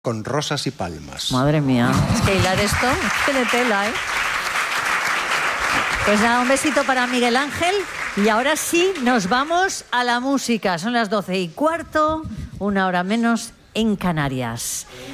con rosas y palmas. Madre mía, es que hilar esto, es que de tela, ¿eh? Pues nada, un besito para Miguel Ángel. Y ahora sí, nos vamos a la música. Son las 12:15, 1 hora menos en Canarias.